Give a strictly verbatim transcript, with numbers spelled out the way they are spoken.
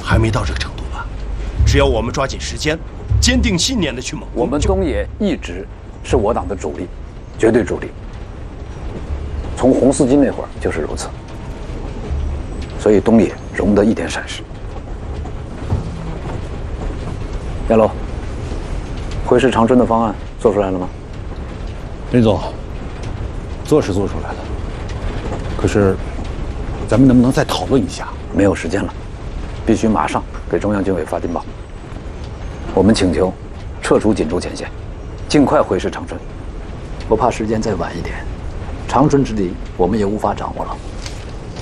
还没到这个程度吧？只要我们抓紧时间，坚定信念的去猛攻， 我们东野一直是我党的主力，绝对主力。从红四军那会儿就是如此，所以东野容不得一点闪失。亚楼，挥师长春的方案做出来了吗？ 林总，做是做出来了，可是咱们能不能再讨论一下？ 没有时间了，必须马上给中央军委发电报。我们请求撤出锦州前线，尽快挥师长春。我怕时间再晚一点，长春之敌我们也无法掌握了。